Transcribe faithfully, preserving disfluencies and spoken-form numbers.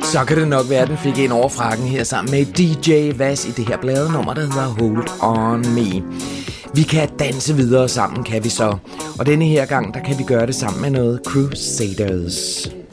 Så kan det nok være, at den fik en over frakken her sammen med D J Vas i det her bladenummer, der hedder Hold On Me. Vi kan danse videre sammen, kan vi så. Og denne her gang, der kan vi gøre det sammen med noget Crusaders.